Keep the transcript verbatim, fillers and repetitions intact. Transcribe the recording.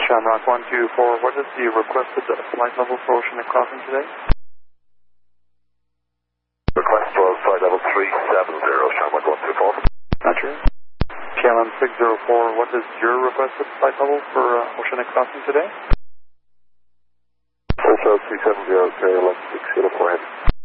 Shamrock one two four, what is the requested flight level for Oceanic Crossing today? Request was flight level three seven zero, Shamrock one two four. Roger. K L M six zero four, what is your requested flight level for uh, Oceanic Crossing today? Full three seven zero, K L M six zero four.